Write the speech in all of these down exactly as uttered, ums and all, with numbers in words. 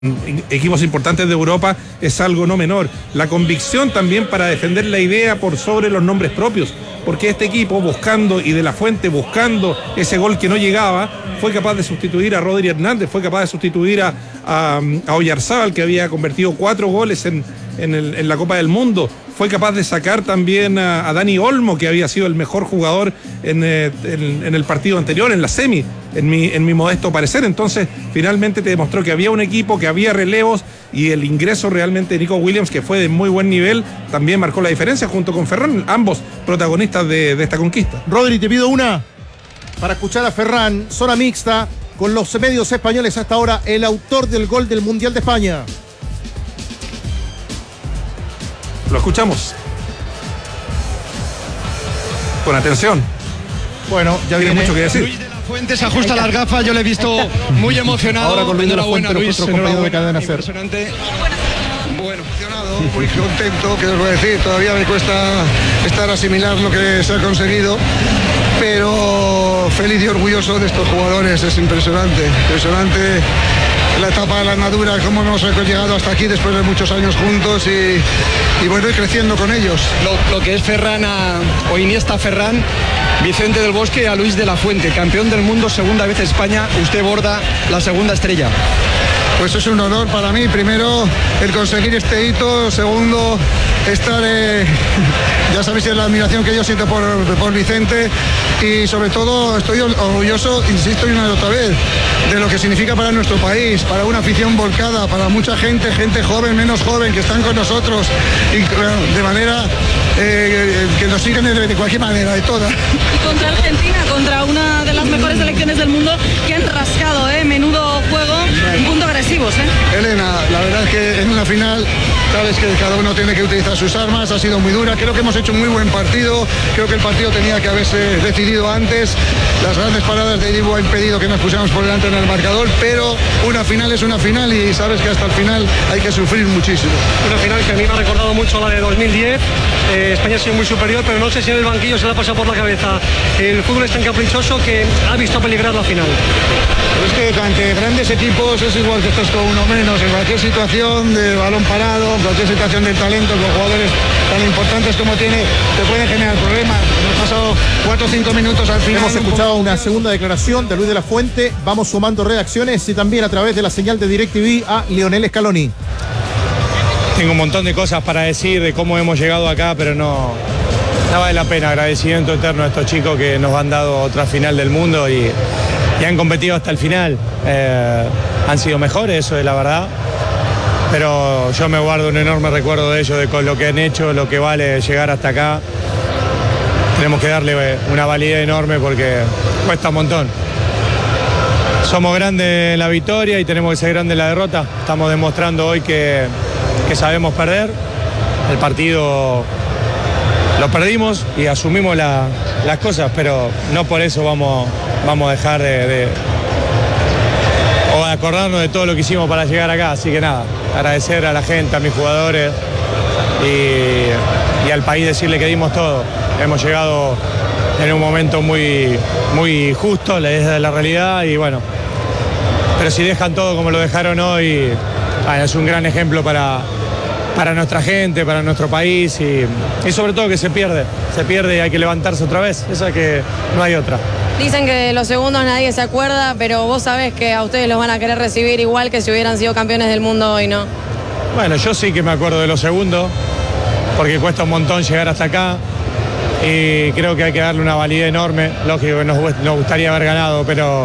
equipos importantes de Europa es algo no menor. La convicción también para defender la idea por sobre los nombres propios, porque este equipo, buscando y de la Fuente buscando ese gol que no llegaba, fue capaz de sustituir a Rodri Hernández, fue capaz de sustituir a, a, a Oyarzábal, que había convertido cuatro goles en, en, el, en la Copa del Mundo, fue capaz de sacar también a, a Dani Olmo, que había sido el mejor jugador en, en, en el partido anterior, en la semi, en mi, en mi modesto parecer. Entonces finalmente te demostró que había un equipo, que había relevos, y el ingreso realmente de Nico Williams, que fue de muy buen nivel, también marcó la diferencia junto con Ferran, ambos protagonistas de, de esta conquista. Rodri, te pido una para escuchar a Ferran, zona mixta, con los medios españoles hasta ahora, el autor del gol del Mundial de España. Lo escuchamos con atención. Bueno, ya tiene viene mucho que decir. Luis de la Fuente se ajusta las gafas, yo le he visto muy emocionado. Ahora con Luis de la Fuente, Luis, nuestro compañero de Cadena Ser. Impresionante. Bueno, emocionado, muy contento, que os voy a decir, todavía me cuesta estar asimilar lo que se ha conseguido, pero feliz y orgulloso de estos jugadores. Es impresionante, impresionante la etapa de la andadura, cómo hemos llegado hasta aquí después de muchos años juntos y, y bueno, y creciendo con ellos. Lo, lo que es Ferran a, o Iniesta Ferran, Vicente del Bosque a Luis de la Fuente, campeón del mundo, segunda vez España, usted borda la segunda estrella. Pues es un honor para mí, primero el conseguir este hito, segundo estar, eh, ya sabéis la admiración que yo siento por, por Vicente, y sobre todo estoy orgulloso, insisto y una y otra vez, de lo que significa para nuestro país, para una afición volcada, para mucha gente, gente joven, menos joven, que están con nosotros y de manera eh, que nos siguen de, de cualquier manera, de toda. Y contra Argentina, contra una de las mejores selecciones del mundo, que han rascado, ¿eh? Menudo juego, un punto agresivos, ¿eh? Elena, la verdad es que en una final sabes que cada uno tiene que utilizar sus armas, ha sido muy dura, creo que hemos hecho un muy buen partido, creo que el partido tenía que haberse decidido antes, las grandes paradas de Dibu han impedido que nos pusiéramos por delante en el marcador, pero una final es una final y sabes que hasta el final hay que sufrir muchísimo. Una final que a mí me ha recordado mucho a la de dos mil diez, eh, España ha sido muy superior, pero no sé si en el banquillo se le ha pasado por la cabeza el fútbol es tan caprichoso que ha visto peligrar la final. Pero es que ante grandes equipos es igual que estás con uno menos, en cualquier situación de balón parado, en cualquier situación del talento, con jugadores tan importantes como tiene, te pueden generar problemas. Hemos pasado cuatro o cinco minutos al final. Hemos escuchado una segunda declaración de Luis de la Fuente, vamos sumando reacciones y también a través de la señal de DirecTV a Lionel Scaloni. Tengo un montón de cosas para decir de cómo hemos llegado acá, pero no, no vale la pena. Agradecimiento eterno a estos chicos que nos han dado otra final del mundo y, y han competido hasta el final. Eh, han sido mejores, eso es la verdad, pero yo me guardo un enorme recuerdo de ellos, de con lo que han hecho, lo que vale llegar hasta acá. Tenemos que darle una validez enorme porque cuesta un montón. Somos grandes en la victoria y tenemos que ser grandes en la derrota. Estamos demostrando hoy que, que sabemos perder. El partido lo perdimos y asumimos la, las cosas, pero no por eso vamos, vamos a dejar de, de o de acordarnos de todo lo que hicimos para llegar acá. Así que nada, agradecer a la gente, a mis jugadores y, y al país, decirle que dimos todo. Hemos llegado en un momento muy, muy justo, es la realidad, y bueno, pero si dejan todo como lo dejaron hoy, bueno, es un gran ejemplo para, para nuestra gente, para nuestro país, y, y sobre todo que se pierde, se pierde y hay que levantarse otra vez, esa es que no hay otra. Dicen que de los segundos nadie se acuerda, pero vos sabés que a ustedes los van a querer recibir igual que si hubieran sido campeones del mundo hoy, ¿no? Bueno, yo sí que me acuerdo de los segundos, porque cuesta un montón llegar hasta acá. Y creo que hay que darle una validez enorme. Lógico que nos, nos gustaría haber ganado, pero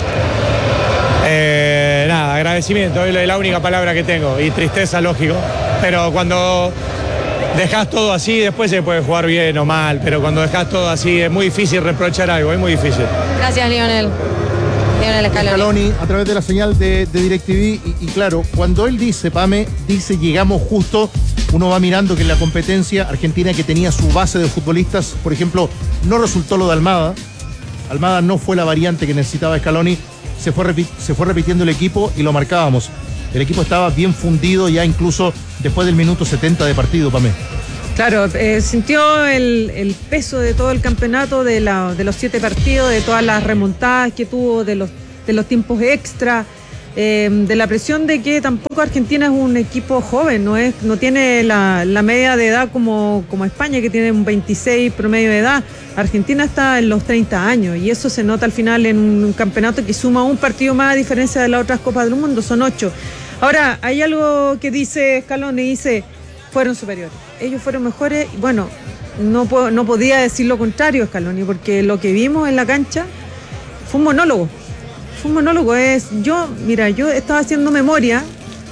eh, nada, agradecimiento es la única palabra que tengo, y tristeza, lógico, pero cuando dejás todo así, después se puede jugar bien o mal, pero cuando dejás todo así es muy difícil reprochar algo, es muy difícil. Gracias, Lionel. Lionel Scaloni. Scaloni, a través de la señal de, de DirecTV, y, y claro, cuando él dice, Pame, dice llegamos justo, uno va mirando que en la competencia Argentina, que tenía su base de futbolistas, por ejemplo, no resultó lo de Almada. Almada no fue la variante que necesitaba Scaloni, se fue, se fue repitiendo el equipo y lo marcábamos. El equipo estaba bien fundido ya incluso después del minuto setenta de partido, Pame. Claro, eh, sintió el, el peso de todo el campeonato, de, la, de los siete partidos, de todas las remontadas que tuvo, de los, de los tiempos extra. eh, de la presión de que tampoco Argentina es un equipo joven, no es, no tiene la, la media de edad como, como España, que tiene un veintiséis promedio de edad. Argentina está en los treinta años y eso se nota al final en un campeonato que suma un partido más a diferencia de las otras Copas del Mundo, son ocho. Ahora, hay algo que dice Scaloni, dice, fueron superiores, ellos fueron mejores, y bueno, no, puedo, no podía decir lo contrario Scaloni, porque lo que vimos en la cancha fue un monólogo, fue un monólogo, es, yo, mira, yo estaba haciendo memoria,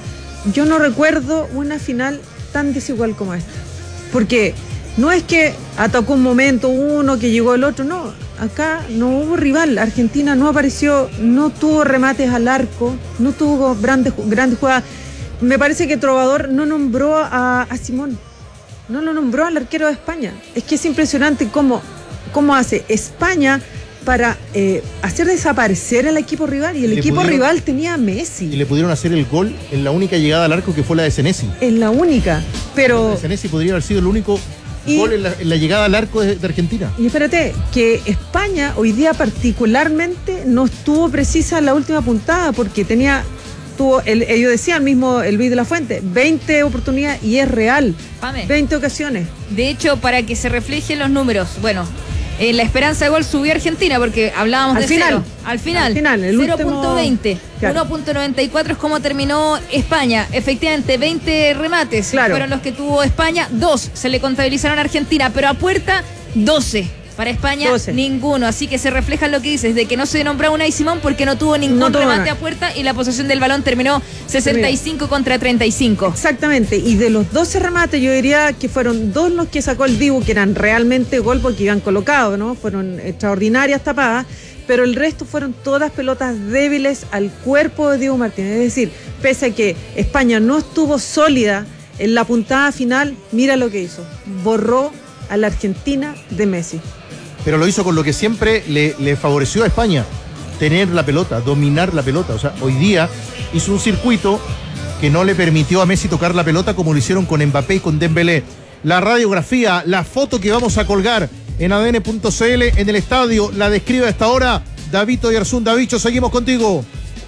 yo no recuerdo una final tan desigual como esta, porque no es que atacó un momento uno, que llegó el otro, no, acá no hubo rival, Argentina no apareció, no tuvo remates al arco, no tuvo grandes, grandes jugadas. Me parece que Trovador no nombró a, a Simón, no lo nombró al arquero de España. Es que es impresionante cómo, cómo hace España para eh, hacer desaparecer al equipo rival, y el le equipo pudieron, rival tenía a Messi. Y le pudieron hacer el gol en la única llegada al arco, que fue la de Senesi. En la única, pero... La de Senesi podría haber sido el único y, gol en la, en la llegada al arco de, de Argentina. Y espérate, que España hoy día particularmente no estuvo precisa en la última puntada, porque tenía... Tuvo, el, ellos decían mismo, el Luis de la Fuente, veinte oportunidades, y es real, Pame. veinte ocasiones. De hecho, para que se reflejen los números, bueno, eh, la esperanza de gol subió Argentina, porque hablábamos Al de final. cero. Al final, Al final, el cero último- punto veinte, Claro. uno punto noventa y cuatro es como terminó España. Efectivamente, veinte remates Claro. fueron los que tuvo España, dos se le contabilizaron a Argentina, pero a puerta, doce. Para España, doce. ninguno. Así que se refleja lo que dices, de que no se nombró a Unai Simón porque no tuvo ningún No tuvo remate nada. a puerta, y la posesión del balón terminó sesenta y cinco contra treinta y cinco. Exactamente, y de los doce remates yo diría que fueron dos los que sacó el Dibu, que eran realmente gol porque iban colocados, ¿no? Fueron extraordinarias tapadas, pero el resto fueron todas pelotas débiles al cuerpo de Dibu Martínez. Es decir, pese a que España no estuvo sólida en la puntada final, mira lo que hizo, borró a la Argentina de Messi. Pero lo hizo con lo que siempre le, le favoreció a España, tener la pelota, dominar la pelota. O sea, hoy día hizo un circuito que no le permitió a Messi tocar la pelota como lo hicieron con Mbappé y con Dembélé. La radiografía, la foto que vamos a colgar en A D N punto C L en el estadio, la describe a esta hora David Oyarzún. Davicho, seguimos contigo.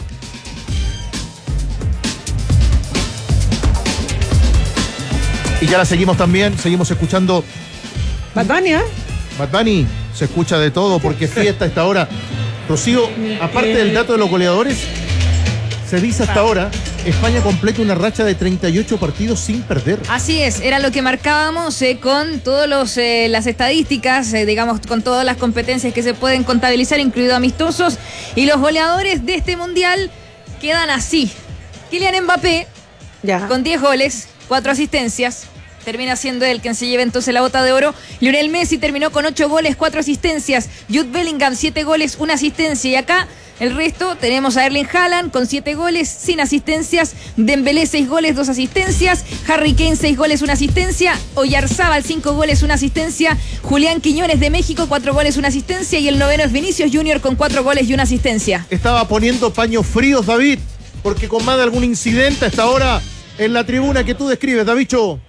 Y ya la seguimos también, seguimos escuchando Bad Bunny, ¿eh? Bad Bunny, se escucha de todo porque fiesta a esta hora. Rocío, aparte del dato de los goleadores, se dice hasta ahora, España completa una racha de treinta y ocho partidos sin perder. Así es, era lo que marcábamos eh, con todas eh, las estadísticas, eh, digamos, con todas las competencias que se pueden contabilizar, incluidos amistosos, y los goleadores de este mundial quedan así. Kylian Mbappé, Ya. con diez goles, cuatro asistencias, termina siendo él quien se lleva entonces la bota de oro. Lionel Messi terminó con ocho goles, cuatro asistencias. Jude Bellingham, siete goles, una asistencia. Y acá el resto tenemos a Erling Haaland con siete goles, sin asistencias. Dembélé, seis goles, dos asistencias. Harry Kane, seis goles, una asistencia. Oyarzábal, cinco goles, una asistencia. Julián Quiñones de México, cuatro goles, una asistencia. Y el noveno es Vinicius Junior con cuatro goles y una asistencia. Estaba poniendo paños fríos, David, porque con más de algún incidente a esta hora en la tribuna que tú describes, Davicho.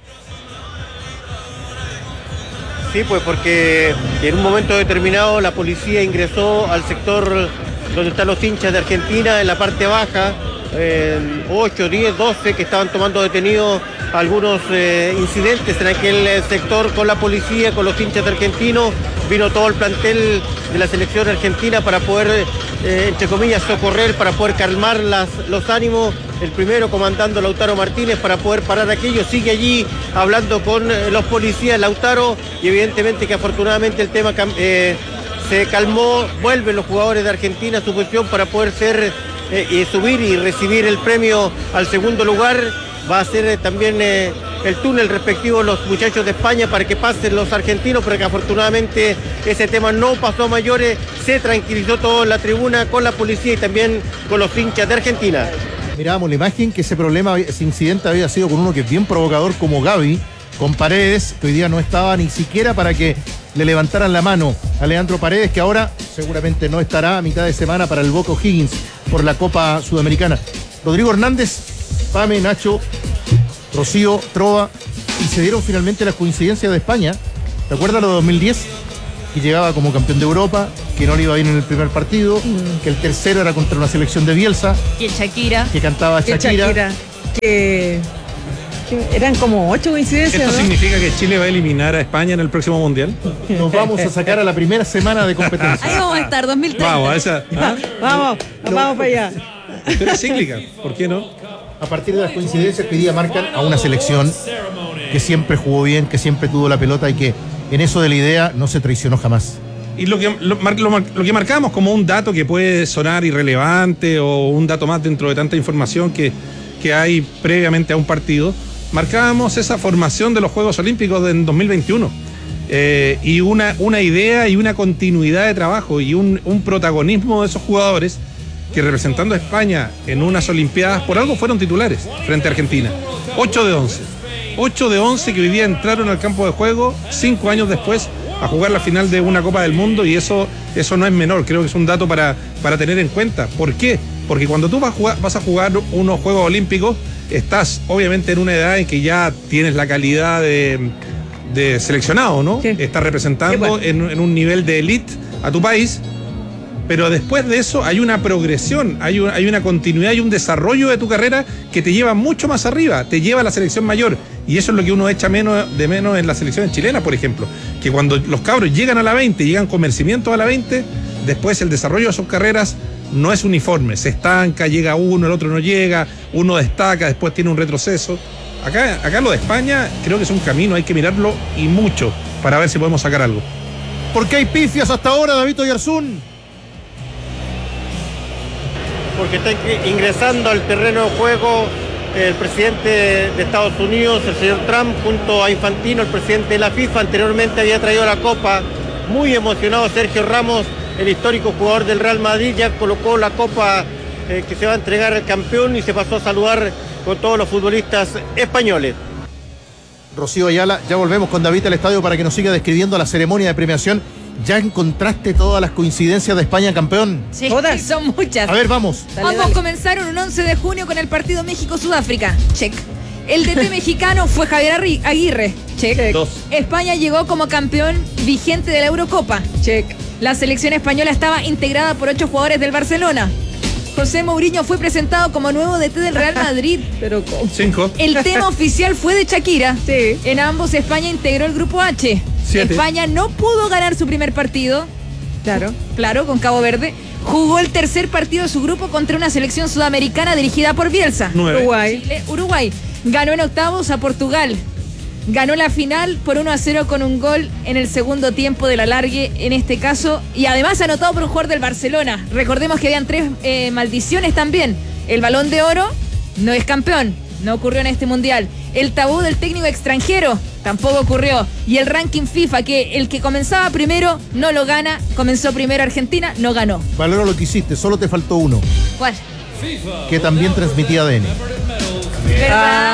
Sí, pues porque en un momento determinado la policía ingresó al sector donde están los hinchas de Argentina, en la parte baja, eh, ocho, diez, doce, que estaban tomando detenidos algunos eh, incidentes en aquel eh, sector con la policía, con los hinchas de argentinos. Vino todo el plantel de la selección argentina para poder, eh, entre comillas, socorrer, para poder calmar las, los ánimos. El primero comandando Lautaro Martínez para poder parar aquello. Sigue allí hablando con eh, los policías Lautaro, y evidentemente que afortunadamente el tema eh, se calmó. Vuelven los jugadores de Argentina a su posición para poder ser eh, y subir y recibir el premio al segundo lugar. Va a ser eh, también eh, el túnel respectivo los muchachos de España para que pasen los argentinos, pero que afortunadamente ese tema no pasó a mayores. Se tranquilizó todo en la tribuna con la policía y también con los hinchas de Argentina. Mirábamos la imagen que ese problema, ese incidente había sido con uno que es bien provocador como Gaby, con Paredes, que hoy día no estaba ni siquiera para que le levantaran la mano a Leandro Paredes, que ahora seguramente no estará a mitad de semana para el Boca O'Higgins por la Copa Sudamericana. Rodrigo Hernández, Pame, Nacho, Rocío, Trova, y se dieron finalmente las coincidencias de España. ¿Te acuerdas lo de dos mil diez? que llegaba como campeón de Europa, que no le iba bien en el primer partido, mm. que el tercero era contra una selección de Bielsa. Y el Shakira. Que cantaba Que Shakira. Shakira, que, que eran como ocho coincidencias. ¿Esto ¿no? significa que Chile va a eliminar a España en el próximo Mundial? Nos vamos a sacar a la primera semana de competencia. Ahí vamos a estar, dos mil treinta. Vamos, esa. ¿ah? Vamos, No. vamos para allá. Pero es cíclica, ¿por qué no? A partir de las coincidencias que hoy día marcan a una selección que siempre jugó bien, que siempre tuvo la pelota y que en eso de la idea no se traicionó jamás. Y lo que, lo, lo, lo que marcamos como un dato que puede sonar irrelevante o un dato más dentro de tanta información que, que hay previamente a un partido, marcábamos esa formación de los Juegos Olímpicos en dos mil veintiuno. Eh, y una, una idea y una continuidad de trabajo y un, un protagonismo de esos jugadores que representando a España en unas Olimpiadas por algo fueron titulares frente a Argentina. ocho de once. ocho de once que hoy día entraron al campo de juego cinco años después a jugar la final de una Copa del Mundo y eso, eso no es menor, creo que es un dato para, para tener en cuenta. ¿Por qué? Porque cuando tú vas a, jugar, vas a jugar unos Juegos Olímpicos, estás obviamente en una edad en que ya tienes la calidad de, de seleccionado, ¿no? Sí. Estás representando sí, bueno. en, en un nivel de elite a tu país. Pero después de eso hay una progresión, hay, un, hay una continuidad, hay un desarrollo de tu carrera que te lleva mucho más arriba, te lleva a la selección mayor. Y eso es lo que uno echa menos de menos en las selecciones chilenas, por ejemplo. Que cuando los cabros llegan a la veinte, llegan con merecimiento a la veinte, después el desarrollo de sus carreras no es uniforme. Se estanca, llega uno, el otro no llega, uno destaca, después tiene un retroceso. Acá, acá lo de España creo que es un camino, hay que mirarlo y mucho para ver si podemos sacar algo. ¿Por qué hay pifias hasta ahora, David Oyarzún? Porque está ingresando al terreno de juego el presidente de Estados Unidos, el señor Trump, junto a Infantino, el presidente de la FIFA. Anteriormente había traído la copa, muy emocionado Sergio Ramos, el histórico jugador del Real Madrid, ya colocó la copa eh, que se va a entregar al campeón y se pasó a saludar con todos los futbolistas españoles. Rocío Ayala, ya volvemos con David al estadio para que nos siga describiendo la ceremonia de premiación. ¿Ya encontraste todas las coincidencias de España campeón? Sí, ¿todas? Son muchas. A ver, vamos. Dale, Ambos dale. comenzaron un once de junio con el partido México-Sudáfrica. Check. El D T mexicano fue Javier Aguirre. Check. Check. Dos. España llegó como campeón vigente de la Eurocopa. Check. La selección española estaba integrada por ocho jugadores del Barcelona. José Mourinho fue presentado como nuevo D T del Real Madrid. Pero ¿cómo? Cinco. El tema oficial fue de Shakira. Sí. En ambos España integró el grupo H. Siete. España no pudo ganar su primer partido. Claro. Claro, con Cabo Verde. Jugó el tercer partido de su grupo contra una selección sudamericana dirigida por Bielsa. Nueve. Uruguay. Chile, Uruguay. Ganó en octavos a Portugal. Ganó la final por uno a cero con un gol en el segundo tiempo del alargue, en este caso. Y además anotado por un jugador del Barcelona. Recordemos que habían tres eh, maldiciones también. El Balón de Oro no es campeón. No ocurrió en este mundial. El tabú del técnico extranjero tampoco ocurrió. Y el ranking FIFA, que el que comenzaba primero no lo gana. Comenzó primero Argentina, no ganó. Valoro lo que hiciste, solo te faltó uno. ¿Cuál? Que también transmitía A D N. ¿Verdad?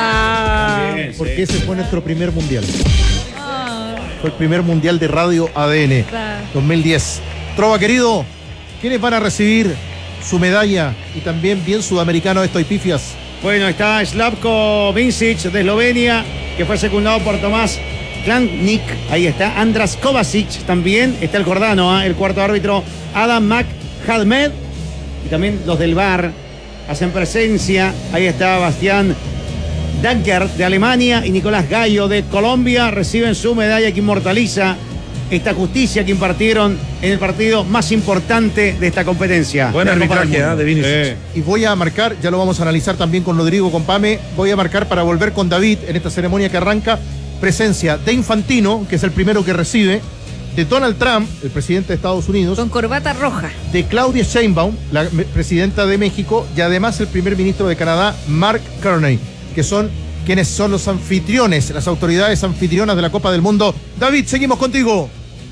Ah, Porque ese fue nuestro primer mundial. Fue el primer mundial de radio A D N dos mil diez. Trova, querido, ¿quiénes van a recibir su medalla? Y también bien sudamericano esto y pifias. Bueno, está Slavko Vincic de Eslovenia, que fue secundado por Tomás Klannik. Ahí está Andras Kovacic también. Está el jordano, ¿eh? El cuarto árbitro Adam Makhadmed. Y también los del V A R hacen presencia. Ahí está Bastián Danker de Alemania y Nicolás Gallo de Colombia. Reciben su medalla que inmortaliza esta justicia que impartieron en el partido más importante de esta competencia. Buen arbitraje, ¿eh? De Vinicius. Eh. Y voy a marcar, ya lo vamos a analizar también con Rodrigo, con Pame, voy a marcar para volver con David en esta ceremonia que arranca, presencia de Infantino, que es el primero que recibe, de Donald Trump, el presidente de Estados Unidos, con corbata roja, de Claudia Sheinbaum, la presidenta de México, y además el primer ministro de Canadá, Mark Carney, que son quienes son los anfitriones, las autoridades anfitrionas de la Copa del Mundo. David, seguimos contigo.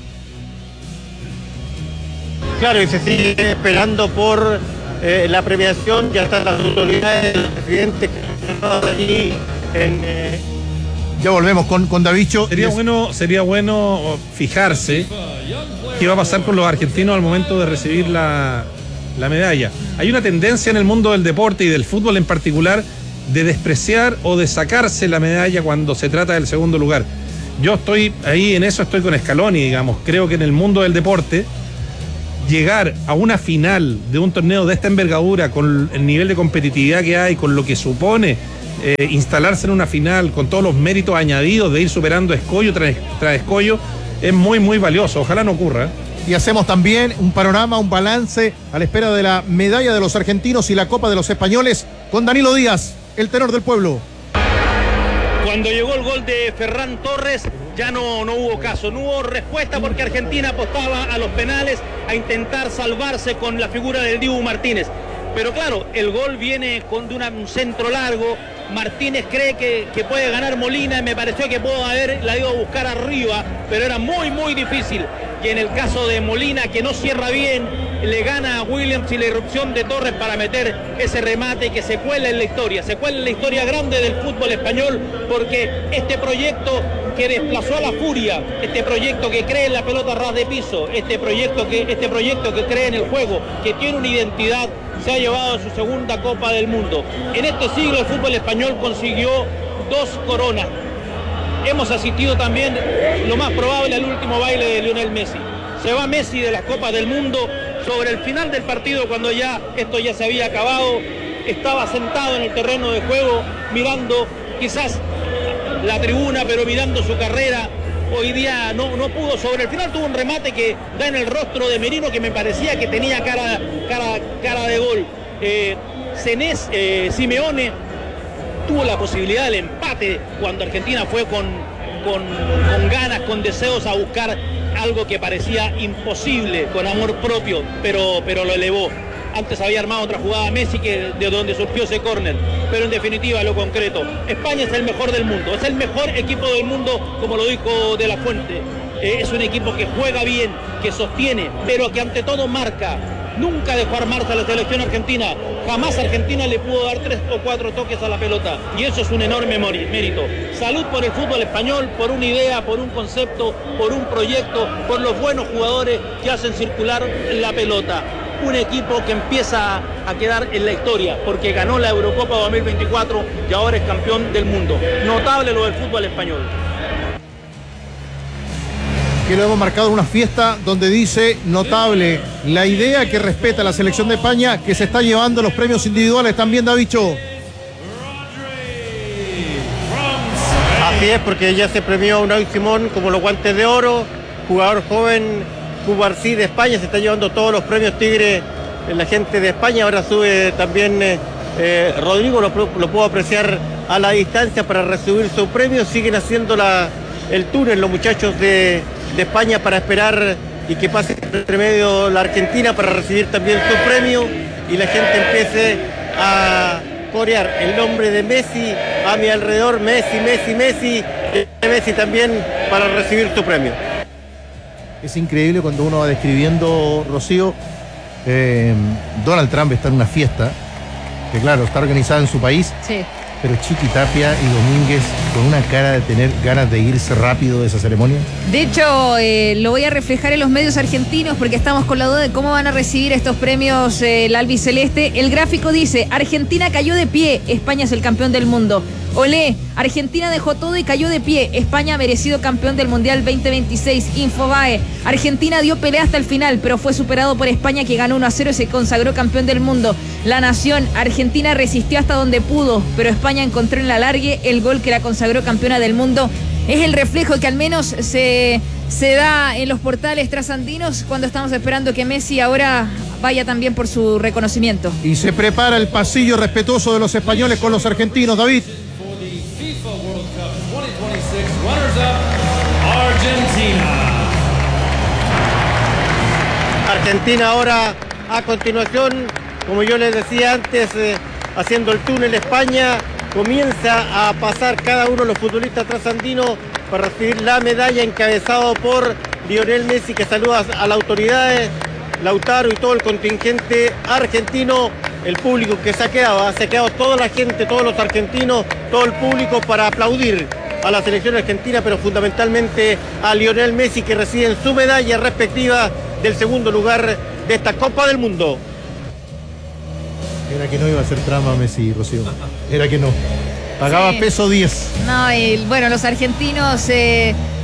Claro, y se sigue esperando por eh, la premiación. Ya están las autoridades del presidente allí en... Eh... Ya volvemos con, con Davicho. Sería bueno, sería bueno fijarse qué va a pasar con los argentinos al momento de recibir la, la medalla. Hay una tendencia en el mundo del deporte y del fútbol en particular de despreciar o de sacarse la medalla cuando se trata del segundo lugar. Yo estoy ahí en eso, estoy con Scaloni, digamos. Creo que en el mundo del deporte, llegar a una final de un torneo de esta envergadura, con el nivel de competitividad que hay, con lo que supone eh, instalarse en una final, con todos los méritos añadidos de ir superando escollo tras, tras escollo, es muy, muy valioso. Ojalá no ocurra, ¿eh? Y hacemos también un panorama, un balance a la espera de la medalla de los argentinos y la Copa de los Españoles con Danilo Díaz, el tenor del pueblo. Cuando llegó el gol de Ferran Torres ya no, no hubo caso, no hubo respuesta porque Argentina apostaba a los penales, a intentar salvarse con la figura del Dibu Martínez. Pero claro, el gol viene con de una, un centro largo. Martínez cree que, que puede ganar Molina y me pareció que pudo haber la ido a buscar arriba, pero era muy muy difícil. Y en el caso de Molina, que no cierra bien, le gana a Williams y la irrupción de Torres para meter ese remate que se cuela en la historia, se cuela en la historia grande del fútbol español, porque este proyecto que desplazó a la furia, este proyecto que cree en la pelota ras de piso, este proyecto que, este proyecto que cree en el juego, que tiene una identidad, se ha llevado a su segunda Copa del Mundo. En este siglo el fútbol español consiguió dos coronas. Hemos asistido también, lo más probable, al último baile de Lionel Messi. Se va Messi de las Copas del Mundo sobre el final del partido, cuando ya esto ya se había acabado. Estaba sentado en el terreno de juego, mirando quizás la tribuna, pero mirando su carrera. Hoy día no, no pudo, sobre el final tuvo un remate que da en el rostro de Merino, que me parecía que tenía cara, cara, cara de gol. Eh, Senés, eh, Simeone tuvo la posibilidad del empate cuando Argentina fue con, con, con ganas, con deseos a buscar algo que parecía imposible, con amor propio, pero, pero lo elevó. Antes había armado otra jugada Messi, que de donde surgió ese córner, pero en definitiva lo concreto. España es el mejor del mundo, es el mejor equipo del mundo, como lo dijo De La Fuente. Eh, es un equipo que juega bien, que sostiene, pero que ante todo marca. Nunca dejó armarse a la selección argentina, jamás Argentina le pudo dar tres o cuatro toques a la pelota, y eso es un enorme mérito. Salud por el fútbol español, por una idea, por un concepto, por un proyecto, por los buenos jugadores que hacen circular la pelota. Un equipo que empieza a quedar en la historia, porque ganó la Eurocopa dos mil veinticuatro y ahora es campeón del mundo. Notable lo del fútbol español. Que lo hemos marcado en una fiesta donde dice notable la idea que respeta la selección de España, que se está llevando los premios individuales también, Davicho. Así es, porque ya se premió a Unai Simón como los guantes de oro, jugador joven, Cubarsí de España, se está llevando todos los premios Tigre, la gente de España. Ahora sube también eh, eh, Rodrigo, lo, lo puedo apreciar a la distancia para recibir su premio. Siguen haciendo la, el túnel los muchachos de, de España para esperar y que pase entre medio la Argentina para recibir también su premio, y la gente empiece a corear el nombre de Messi a mi alrededor. Messi, Messi, Messi, Messi también para recibir tu premio. Es increíble cuando uno va describiendo, Rocío, eh, Donald Trump está en una fiesta, que claro, está organizada en su país, sí, pero Chiqui Tapia y Domínguez con una cara de tener ganas de irse rápido de esa ceremonia. De hecho, eh, lo voy a reflejar en los medios argentinos, porque estamos con la duda de cómo van a recibir estos premios eh, el albiceleste. El gráfico dice: Argentina cayó de pie, España es el campeón del mundo. Olé, Argentina dejó todo y cayó de pie, España merecido campeón del Mundial veinte veintiséis. Infobae: Argentina dio pelea hasta el final, pero fue superado por España, que ganó uno a cero y se consagró campeón del mundo. La Nación: Argentina resistió hasta donde pudo, pero España encontró en la largue el gol que la consagró campeona del mundo. Es el reflejo que al menos se, se da en los portales trasandinos, cuando estamos esperando que Messi ahora vaya también por su reconocimiento. Y se prepara el pasillo respetuoso de los españoles con los argentinos, David. Argentina ahora, a continuación, como yo les decía antes, eh, haciendo el túnel España, comienza a pasar cada uno de los futbolistas trasandinos para recibir la medalla, encabezado por Lionel Messi, que saluda a las autoridades, Lautaro y todo el contingente argentino, el público que se ha quedado, se ha quedado toda la gente, todos los argentinos, todo el público para aplaudir a la selección argentina, pero fundamentalmente a Lionel Messi, que recibe su medalla respectiva del segundo lugar de esta Copa del Mundo. Era que no iba a hacer trama Messi, Rocío. Era que no. Pagaba sí. peso diez. No, y bueno, los argentinos eh,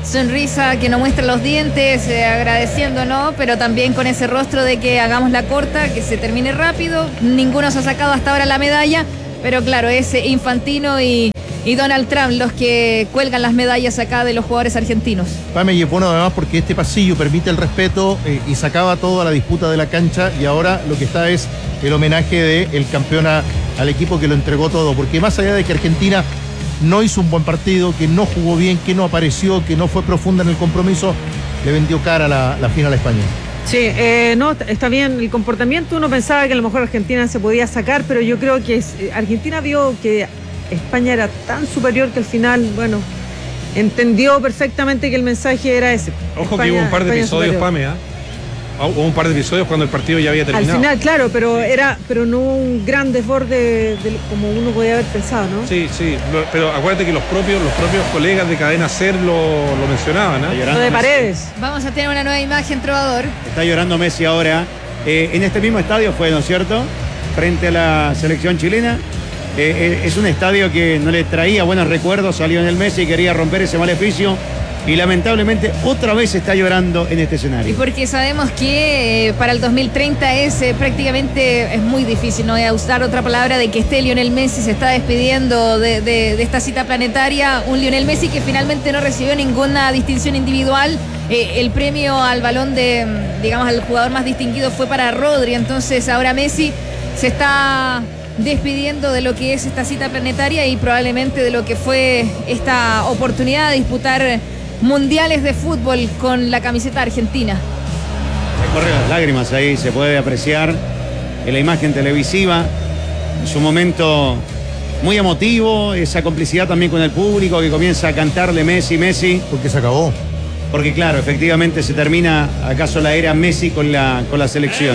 sonrisa que no muestra los dientes, eh, agradeciendo, ¿no? Pero también con ese rostro de que hagamos la corta, que se termine rápido. Ninguno se ha sacado hasta ahora la medalla, pero claro, es Infantino y, y Donald Trump los que cuelgan las medallas acá de los jugadores argentinos. Pame, y es bueno además porque este pasillo permite el respeto eh, y sacaba toda la disputa de la cancha, y ahora lo que está es el homenaje del campeón a, al equipo que lo entregó todo, porque más allá de que Argentina no hizo un buen partido, que no jugó bien, que no apareció, que no fue profunda en el compromiso, le vendió cara la, la final a España. Sí, eh, no, está bien el comportamiento. Uno pensaba que a lo mejor Argentina se podía sacar, pero yo creo que es, Argentina vio que España era tan superior que al final, bueno, entendió perfectamente que el mensaje era ese. Ojo España, que hubo un par de España episodios, superior. Pame, ¿eh? Hubo un par de episodios cuando el partido ya había terminado. Al final, claro, pero era, pero no hubo un gran desborde de, de, como uno podía haber pensado, ¿no? Sí, sí, lo, pero acuérdate que los propios, los propios colegas de Cadena Ser lo, lo mencionaban, ¿eh? Lo de Paredes. Vamos a tener una nueva imagen, Trovador. Está llorando Messi ahora. Eh, en este mismo estadio fue, ¿no es cierto? Frente a la selección chilena. Eh, eh, es un estadio que no le traía buenos recuerdos a Lionel Messi, quería romper ese maleficio. Y lamentablemente otra vez está llorando en este escenario. Y porque sabemos que eh, para el dos mil treinta es eh, prácticamente, es muy difícil, no voy a usar otra palabra, de que esté Lionel Messi, se está despidiendo de, de, de esta cita planetaria. Un Lionel Messi que finalmente no recibió ninguna distinción individual. Eh, el premio al balón de, digamos, al jugador más distinguido fue para Rodri. Entonces ahora Messi se está despidiendo de lo que es esta cita planetaria y probablemente de lo que fue esta oportunidad de disputar mundiales de fútbol con la camiseta argentina. Me corren las lágrimas ahí, se puede apreciar en la imagen televisiva. Es un momento muy emotivo, esa complicidad también con el público que comienza a cantarle Messi, Messi. Porque se acabó. Porque claro, efectivamente se termina acaso la era Messi con la, con la selección.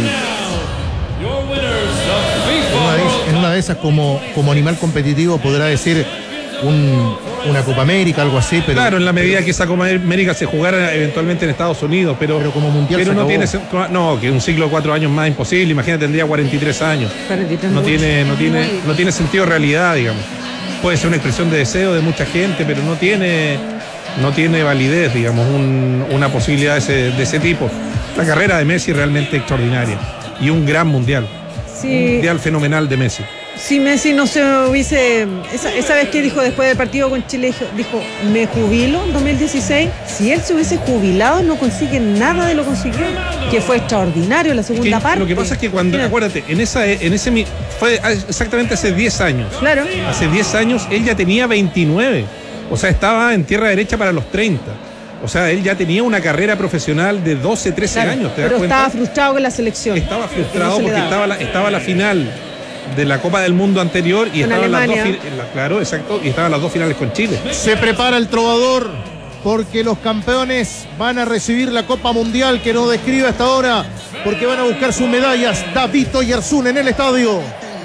En una de, en una de esas, como, como animal competitivo, podrá decir un, una Copa América, algo así, pero... Claro, en la medida que esa Copa América se jugara eventualmente en Estados Unidos, pero, pero como mundial pero se no acabó. tiene, no, que un ciclo de cuatro años más imposible. Imagínate, tendría cuarenta y tres años. No tiene, no tiene, no tiene sentido de realidad, digamos. Puede ser una expresión de deseo de mucha gente, pero no tiene, no tiene validez, digamos, un, una posibilidad de ese, de ese tipo. La carrera de Messi es realmente extraordinaria y un gran mundial. Sí. Un mundial fenomenal de Messi. Si Messi no se hubiese, esa, esa vez que dijo después del partido con Chile, dijo, me jubilo en dos mil dieciséis, si él se hubiese jubilado no consigue nada de lo consiguió, que fue extraordinario la segunda que, parte. Lo que pasa es que cuando, Mira. acuérdate, en esa, en ese fue exactamente hace diez años. Claro. Hace diez años él ya tenía veintinueve, o sea, estaba en tierra derecha para los treinta. O sea, él ya tenía una carrera profesional de doce, trece claro, años, ¿te das pero cuenta? Estaba frustrado con la selección. Estaba frustrado no porque estaba la, estaba la final de la Copa del Mundo anterior y estaban las dos, claro, exacto, y estaban las dos finales con Chile. Se prepara el trovador porque los campeones van a recibir la Copa Mundial que nos describe hasta ahora, porque van a buscar sus medallas. David Oyarzún en el estadio.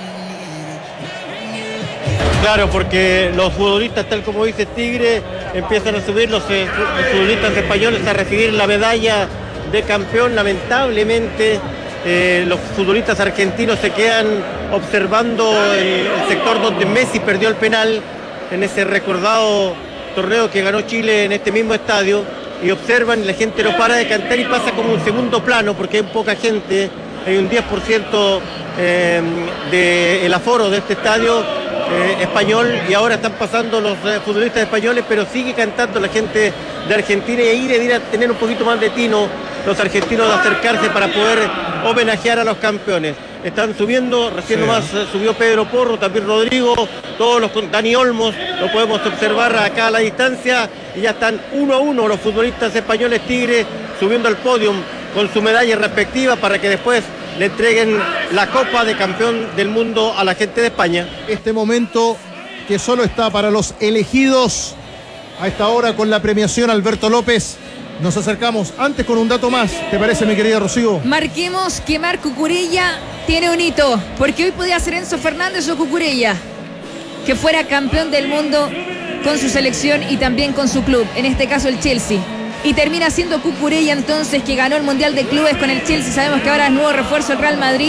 Claro, porque los futbolistas, tal como dice Tigre, empiezan a subir, los, eh, los futbolistas españoles a recibir la medalla de campeón. Lamentablemente eh, los futbolistas argentinos se quedan observando el, el sector donde Messi perdió el penal en ese recordado torneo que ganó Chile en este mismo estadio, y observan y la gente no para de cantar y pasa como un segundo plano porque hay poca gente, hay un diez por ciento eh, del aforo de este estadio eh, español, y ahora están pasando los eh, futbolistas españoles, pero sigue cantando la gente de Argentina, y ahí debería tener un poquito más de tino los argentinos de acercarse para poder homenajear a los campeones. Están subiendo, recién sí. nomás eh, subió Pedro Porro, también Rodrigo, todos los, Dani Olmos, lo podemos observar acá a la distancia, y ya están uno a uno los futbolistas españoles Tigre subiendo al podio con su medalla respectiva para que después le entreguen la Copa de Campeón del Mundo a la gente de España. Este momento que solo está para los elegidos a esta hora con la premiación Alberto López. Nos acercamos antes con un dato más, ¿te parece, mi querida Rocío? Marquemos que Marco Cucurella tiene un hito, porque hoy podía ser Enzo Fernández o Cucurella que fuera campeón del mundo con su selección y también con su club, en este caso el Chelsea. Y termina siendo Cucurella entonces, que ganó el Mundial de Clubes con el Chelsea. Sabemos que ahora es nuevo refuerzo el Real Madrid,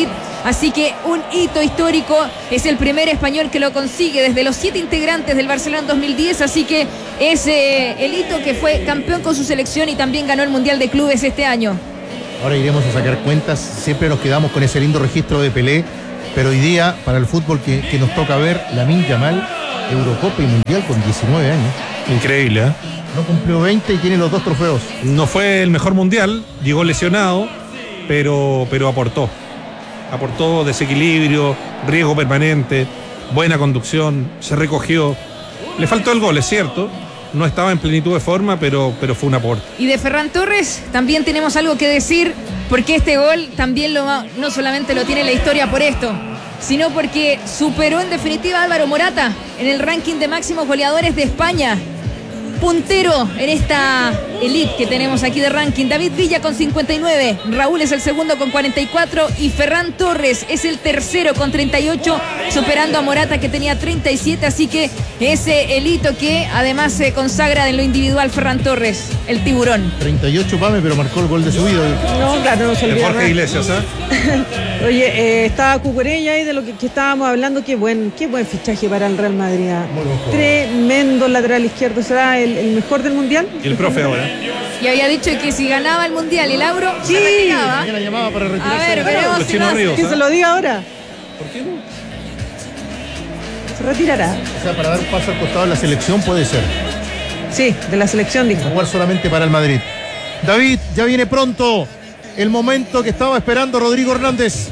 Así que un hito histórico, es el primer español que lo consigue desde los siete integrantes del Barcelona dos mil diez, así que es eh, el hito que fue campeón con su selección y también ganó el Mundial de Clubes este año. Ahora iremos a sacar cuentas, siempre nos quedamos con ese lindo registro de Pelé, pero hoy día, para el fútbol que, que nos toca ver, Lamine Yamal, Eurocopa y Mundial con diecinueve años. Increíble, ¿eh? No cumplió veinte y tiene los dos trofeos. No fue el mejor mundial, llegó lesionado, pero, pero aportó. Aportó desequilibrio, riesgo permanente, buena conducción, se recogió. Le faltó el gol, es cierto. No estaba en plenitud de forma, pero, pero fue un aporte. Y de Ferran Torres también tenemos algo que decir, porque este gol también lo, no solamente lo tiene la historia por esto, sino porque superó en definitiva a Álvaro Morata en el ranking de máximos goleadores de España. Puntero en esta elite que tenemos aquí de ranking, David Villa con cincuenta y nueve, Raúl es el segundo con cuarenta y cuatro y Ferran Torres es el tercero con treinta y ocho, superando a Morata que tenía treinta y siete, así que ese el hito que además se consagra en lo individual Ferran Torres, el tiburón. treinta y ocho, Pame, pero marcó el gol de su vida. No, claro, no se olvida. Jorge Iglesias, ¿eh? Oye, eh, estaba Cucurella ahí de lo que, que estábamos hablando, qué buen, qué buen fichaje para el Real Madrid. Tremendo lateral izquierdo, será el, el mejor del mundial. Y el profe ahora. Y había dicho que si ganaba el mundial y Lauro sí, se retiraba. La llamaba para retirarse. A ver, veremos si más. Ríos, que ¿eh? se lo diga ahora. ¿Por qué no? Se retirará. O sea, para dar un paso al costado de la selección puede ser. Sí, de la selección dijo. Jugar solamente para el Madrid. David, ya viene pronto el momento que estaba esperando Rodrigo Hernández.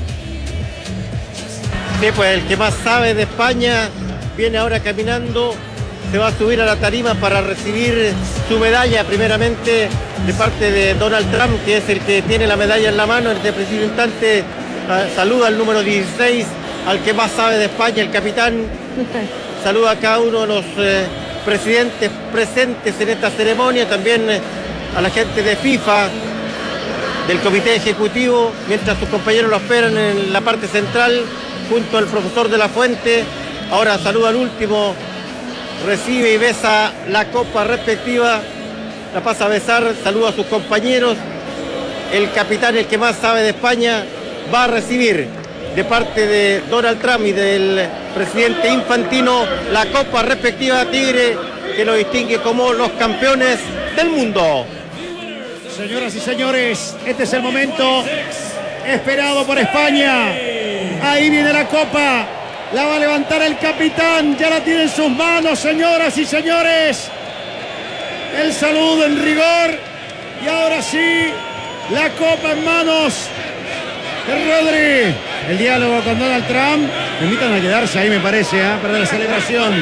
Sí, pues el que más sabe de España viene ahora caminando, se va a subir a la tarima para recibir su medalla, primeramente de parte de Donald Trump, que es el que tiene la medalla en la mano. En este preciso instante saluda al número dieciséis, al que más sabe de España, el capitán. Saluda a cada uno de los eh, presidentes presentes en esta ceremonia, también eh, a la gente de FIFA, del comité ejecutivo, mientras sus compañeros lo esperan en la parte central, junto al profesor de la Fuente. Ahora saluda al último, recibe y besa la copa respectiva, la pasa a besar, saluda a sus compañeros. El capitán, el que más sabe de España, va a recibir de parte de Donald Trump y del presidente Infantino la copa respectiva Tigre, que lo distingue como los campeones del mundo. Señoras y señores, este es el momento esperado por España. Ahí viene la copa, la va a levantar el capitán, ya la tiene en sus manos, señoras y señores. El saludo en rigor y ahora sí, la copa en manos de Rodri. El diálogo con Donald Trump. Me invitan a quedarse ahí, me parece, ¿eh? para la celebración.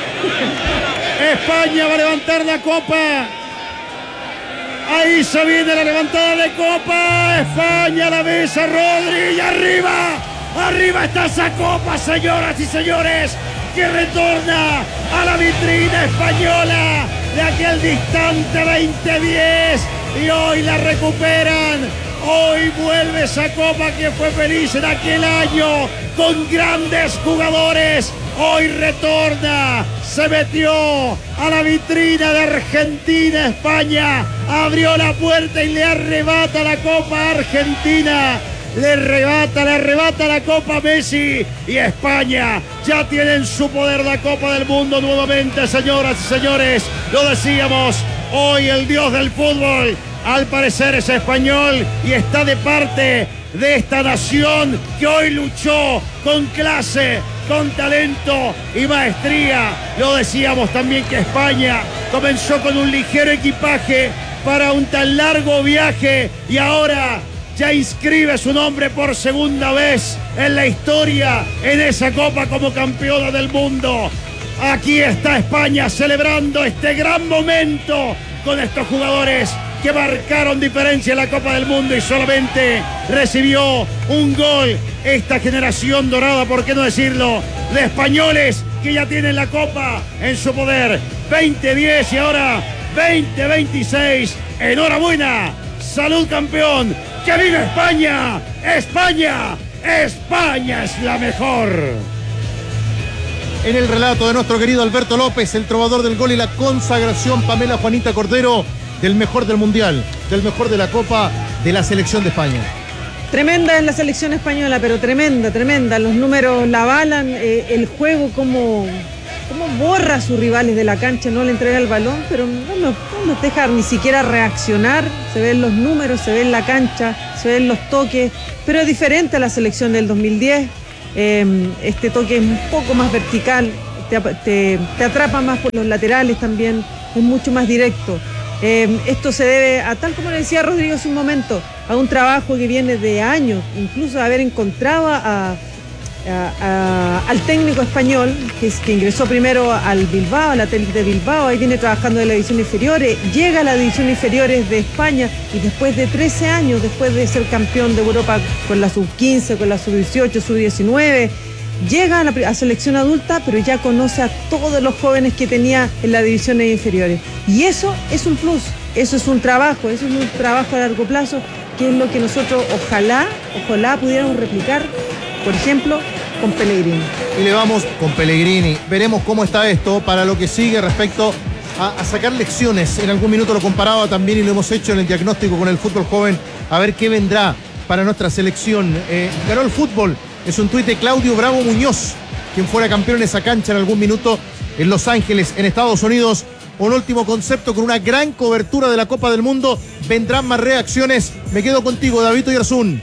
España va a levantar la copa. Ahí se viene la levantada de copa. España la besa Rodri y arriba. Arriba está esa copa, señoras y señores, que retorna a la vitrina española de aquel distante veinte diez y hoy la recuperan. Hoy vuelve esa copa que fue feliz en aquel año con grandes jugadores. Hoy retorna, se metió a la vitrina de Argentina, España, abrió la puerta y le arrebata la copa a Argentina. Le arrebata, le arrebata la copa a Messi y España ya tiene en su poder la Copa del Mundo nuevamente, señoras y señores. Lo decíamos, hoy el dios del fútbol al parecer es español y está de parte de esta nación que hoy luchó con clase, con talento y maestría. Lo decíamos también que España comenzó con un ligero equipaje para un tan largo viaje y ahora ya inscribe su nombre por segunda vez en la historia en esa copa como campeona del mundo. Aquí está España celebrando este gran momento con estos jugadores que marcaron diferencia en la Copa del Mundo y solamente recibió un gol esta generación dorada, por qué no decirlo, de españoles que ya tienen la Copa en su poder. veinte diez y ahora veinte veintiséis. Enhorabuena, salud campeón, que viva España, España, España es la mejor. En el relato de nuestro querido Alberto López, el trovador del gol y la consagración, Pamela Juanita Cordero, del mejor del Mundial, del mejor de la Copa, de la selección de España. Tremenda es la selección española, pero tremenda, tremenda. Los números la avalan, eh, el juego como... cómo borra a sus rivales de la cancha, no le entrega el balón, pero no nos, no nos deja ni siquiera reaccionar. Se ven los números, se ve en la cancha, se ven los toques, pero es diferente a la selección del dos mil diez. Eh, este toque es un poco más vertical, te, te, te atrapa más por los laterales también, es mucho más directo. Eh, esto se debe a, tal como le decía Rodrigo hace un momento, a un trabajo que viene de años, incluso de haber encontrado a... A, a, al técnico español que, es, que ingresó primero al Bilbao, a la Athletic de Bilbao, ahí viene trabajando en la división inferiores, llega a la división inferiores de España y después de trece años, después de ser campeón de Europa con la sub quince, con la sub dieciocho, sub diecinueve, llega a la a selección adulta, pero ya conoce a todos los jóvenes que tenía en las divisiones inferiores, y eso es un plus, eso es un trabajo, eso es un trabajo a largo plazo, que es lo que nosotros ojalá, ojalá pudiéramos replicar, por ejemplo, con Pellegrini. Y le vamos con Pellegrini. Veremos cómo está esto para lo que sigue respecto a, a sacar lecciones. En algún minuto lo comparaba también y lo hemos hecho en el diagnóstico con el fútbol joven. A ver qué vendrá para nuestra selección. Eh, ganó el fútbol. Es un tuit de Claudio Bravo Muñoz, quien fuera campeón en esa cancha en algún minuto en Los Ángeles, en Estados Unidos. Un último concepto con una gran cobertura de la Copa del Mundo. Vendrán más reacciones. Me quedo contigo, David Oyarzún.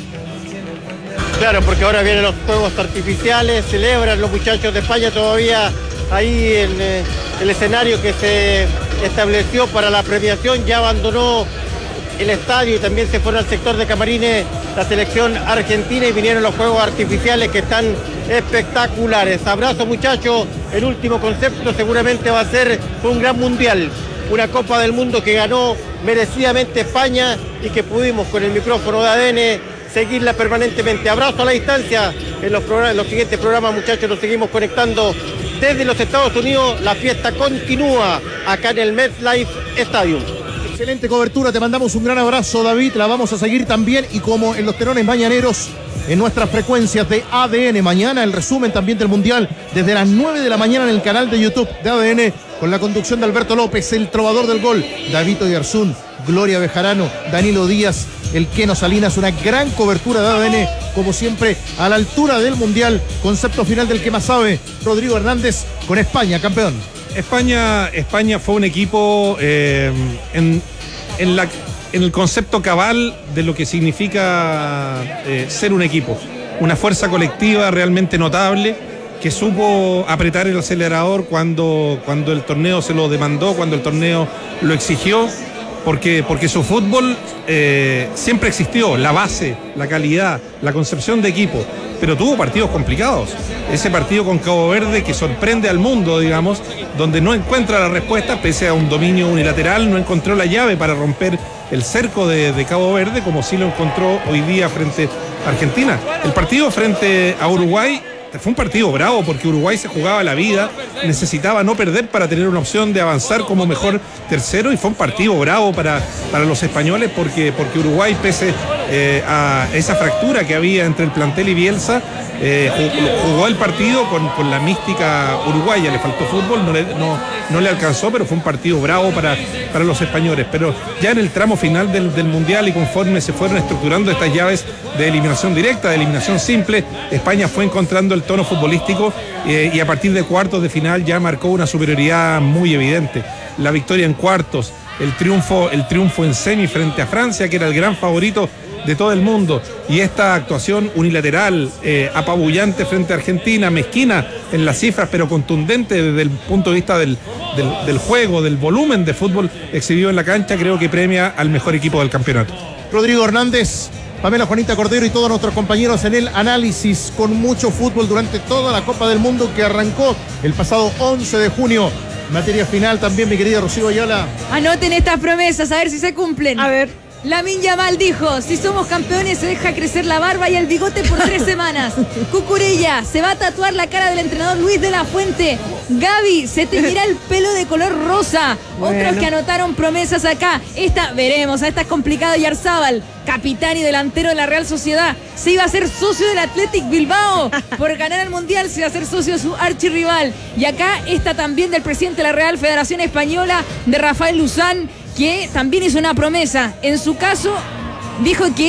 Claro, porque ahora vienen los fuegos artificiales, celebran los muchachos de España todavía ahí en eh, el escenario que se estableció para la premiación, ya abandonó el estadio y también se fueron al sector de camarines la selección argentina y vinieron los fuegos artificiales que están espectaculares. Abrazo muchachos, el último concepto seguramente va a ser un gran mundial, una Copa del Mundo que ganó merecidamente España y que pudimos con el micrófono de A D N seguirla permanentemente. Abrazo a la distancia. En los, programas, en los siguientes programas, muchachos, nos seguimos conectando desde los Estados Unidos. La fiesta continúa acá en el MetLife Stadium. Excelente cobertura, te mandamos un gran abrazo, David. La vamos a seguir también y como en los telones mañaneros en nuestras frecuencias de A D N. Mañana el resumen también del Mundial desde las nueve de la mañana en el canal de YouTube de A D N con la conducción de Alberto López, el trovador del gol, David Oyarzún, Gloria Bejarano, Danilo Díaz, el Keno Salinas. Una gran cobertura de A D N, como siempre, a la altura del Mundial. Concepto final del que más sabe, Rodrigo Hernández, con España, campeón. España, España fue un equipo eh, en, en, la, en el concepto cabal de lo que significa eh, ser un equipo. Una fuerza colectiva realmente notable, que supo apretar el acelerador cuando, cuando el torneo se lo demandó, cuando el torneo lo exigió. Porque, porque su fútbol eh, siempre existió, la base, la calidad, la concepción de equipo, pero tuvo partidos complicados. Ese partido con Cabo Verde que sorprende al mundo, digamos, donde no encuentra la respuesta, pese a un dominio unilateral, no encontró la llave para romper el cerco de, de Cabo Verde, como sí lo encontró hoy día frente a Argentina. El partido frente a Uruguay fue un partido bravo porque Uruguay se jugaba la vida, necesitaba no perder para tener una opción de avanzar como mejor tercero, y fue un partido bravo para, para los españoles porque, porque Uruguay, pese eh, a esa fractura que había entre el plantel y Bielsa, eh, jugó, jugó el partido con, con la mística uruguaya. Le faltó fútbol, no le, no, no le alcanzó, pero fue un partido bravo para, para los españoles. Pero ya en el tramo final del, del Mundial y conforme se fueron estructurando estas llaves de eliminación directa, de eliminación simple, España fue encontrando el tono futbolístico eh, y a partir de cuartos de final ya marcó una superioridad muy evidente. La victoria en cuartos, el triunfo, el triunfo en semi frente a Francia, que era el gran favorito de todo el mundo, y esta actuación unilateral, eh, apabullante frente a Argentina, mezquina en las cifras, pero contundente desde el punto de vista del, del, del juego, del volumen de fútbol exhibido en la cancha, creo que premia al mejor equipo del campeonato. Rodrigo Hernández, Pamela Juanita Cordero y todos nuestros compañeros en el análisis, con mucho fútbol durante toda la Copa del Mundo que arrancó el pasado once de junio. Materia final también, mi querida Rocío Ayala. Anoten estas promesas, a ver si se cumplen. A ver. Lamine Yamal dijo, si somos campeones se deja crecer la barba y el bigote por tres semanas. Cucurella, se va a tatuar la cara del entrenador Luis de la Fuente. Gaby, se teñirá el pelo de color rosa. Bueno. Otros que anotaron promesas acá. Esta, veremos, esta es complicada. Yarzábal, capitán y delantero de la Real Sociedad, se iba a ser socio del Athletic Bilbao. Por ganar el Mundial se iba a ser socio de su archirrival. Y acá esta también del presidente de la Real Federación Española, de Rafael Luzán, que también hizo una promesa. En su caso, dijo que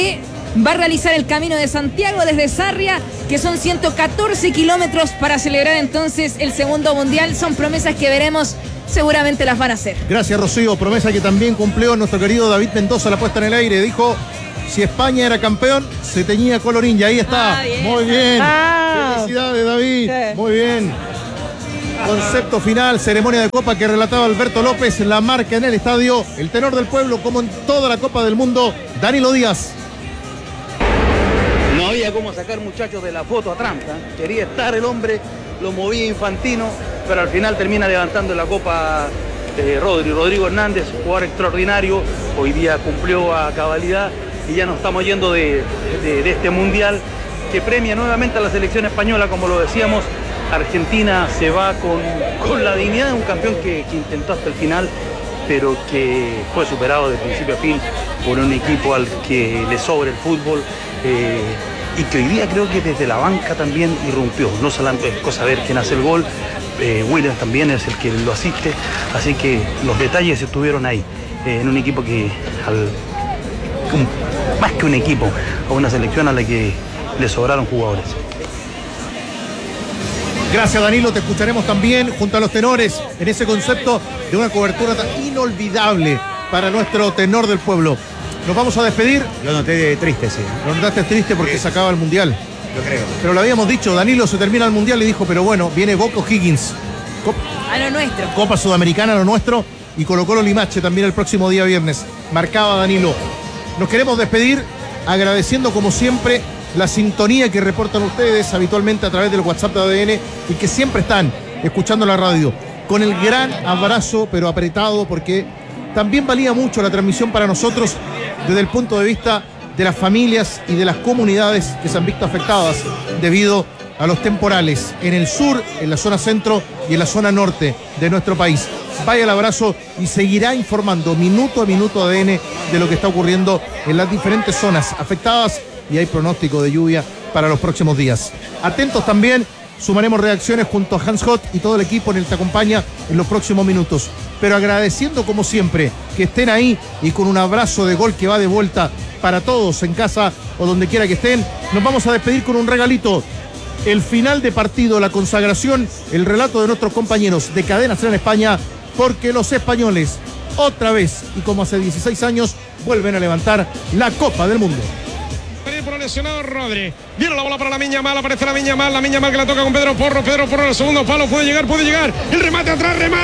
va a realizar el Camino de Santiago desde Sarria, que son ciento catorce kilómetros para celebrar entonces el segundo mundial. Son promesas que veremos, seguramente las van a hacer. Gracias, Rocío. Promesa que también cumplió nuestro querido David Mendoza, la puesta en el aire. Dijo, si España era campeón, se teñía colorín. Y ahí está. Ah, bien. Muy bien. Ah. Felicidades, David. Sí. Muy bien. Concepto final, ceremonia de copa que relataba Alberto López, la marca en el estadio, el tenor del pueblo, como en toda la Copa del Mundo, Danilo Díaz. No había cómo sacar muchachos de la foto a trampa. Quería estar el hombre, lo movía Infantino, pero al final termina levantando la copa eh, Rodri, Rodrigo Hernández, jugador extraordinario, hoy día cumplió a cabalidad y ya nos estamos yendo de, de, de este mundial que premia nuevamente a la selección española, como lo decíamos. Argentina se va con, con la dignidad de un campeón que, que intentó hasta el final, pero que fue superado de principio a fin por un equipo al que le sobra el fútbol eh, y que hoy día creo que desde la banca también irrumpió. No solamente es cosa ver quién hace el gol, eh, Williams también es el que lo asiste, así que los detalles estuvieron ahí, eh, en un equipo que, al, un, más que un equipo, a una selección a la que le sobraron jugadores. Gracias, Danilo, te escucharemos también junto a los tenores en ese concepto de una cobertura tan inolvidable para nuestro tenor del pueblo. Nos vamos a despedir. Lo noté triste, sí. Lo notaste triste porque se acaba el Mundial. Lo creo. Pero lo habíamos dicho, Danilo se termina el Mundial y dijo, pero bueno, viene Boca O'Higgins. Cop- A lo nuestro. Copa Sudamericana, lo nuestro, y Colo Colo Limache también el próximo día viernes. Marcaba Danilo. Nos queremos despedir agradeciendo como siempre la sintonía que reportan ustedes habitualmente a través del WhatsApp de A D N y que siempre están escuchando la radio. Con el gran abrazo, pero apretado, porque también valía mucho la transmisión para nosotros desde el punto de vista de las familias y de las comunidades que se han visto afectadas debido a los temporales en el sur, en la zona centro y en la zona norte de nuestro país. Vaya el abrazo y seguirá informando minuto a minuto A D N de lo que está ocurriendo en las diferentes zonas afectadas y hay pronóstico de lluvia para los próximos días. Atentos también, sumaremos reacciones junto a Hans Hott y todo el equipo en el Te Acompaña en los próximos minutos. Pero agradeciendo como siempre que estén ahí y con un abrazo de gol que va de vuelta para todos en casa o donde quiera que estén, nos vamos a despedir con un regalito. El final de partido, la consagración, el relato de nuestros compañeros de Cadena Ser en España, porque los españoles, otra vez y como hace dieciséis años, vuelven a levantar la Copa del Mundo. Por el lesionado Rodri. Viene la bola para la Miña Mal, aparece la Miña Mal, la Miña Mal que la toca con Pedro Porro, Pedro Porro en el segundo palo, puede llegar, puede llegar, el remate atrás, remate.